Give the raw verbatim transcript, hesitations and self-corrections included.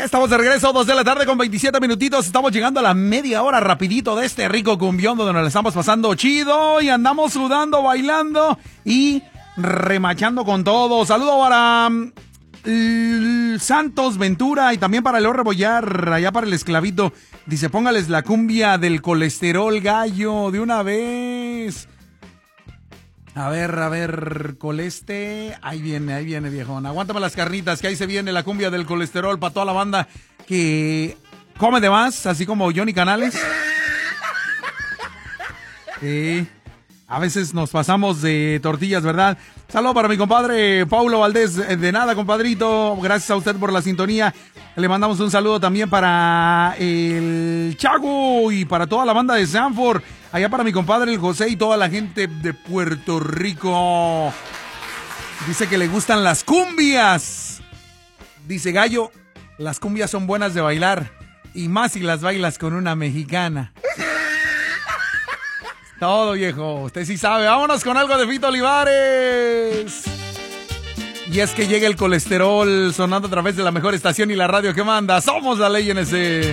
Ya estamos de regreso, dos de la tarde con veintisiete minutitos. Estamos llegando a la media hora rapidito de este rico cumbión donde nos la estamos pasando chido y andamos sudando, bailando y remachando con todo. Saludo para um, Santos Ventura y también para Leo Rebollar, allá para el esclavito. Dice, póngales la cumbia del colesterol gallo de una vez. A ver, a ver, coleste, ahí viene, ahí viene, viejón. Aguántame las carnitas, que ahí se viene la cumbia del colesterol para toda la banda que come de más, así como Johnny Canales. Sí, a veces nos pasamos de tortillas, ¿verdad? Saludos para mi compadre Paulo Valdés. De nada, compadrito, gracias a usted por la sintonía. Le mandamos un saludo también para el Chago y para toda la banda de Sanford. Allá para mi compadre el José y toda la gente de Puerto Rico. Dice que le gustan las cumbias. Dice Gallo, las cumbias son buenas de bailar. Y más si las bailas con una mexicana. Todo, viejo. Usted sí sabe. Vámonos con algo de Fito Olivares. Y es que llega el colesterol sonando a través de la mejor estación y la radio que manda. Somos la ley N S.